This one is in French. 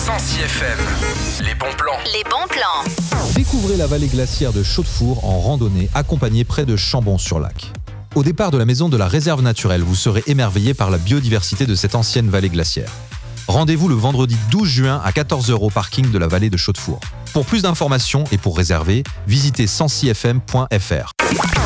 106 FM, les bons plans. Les bons plans. Découvrez la vallée glaciaire de Chaudefour en randonnée accompagnée près de Chambon-sur-Lac. Au départ de la maison de la réserve naturelle, vous serez émerveillé par la biodiversité de cette ancienne vallée glaciaire. Rendez-vous le vendredi 12 juin à 14h au parking de la vallée de Chaudefour. Pour plus d'informations et pour réserver, visitez 106fm.fr.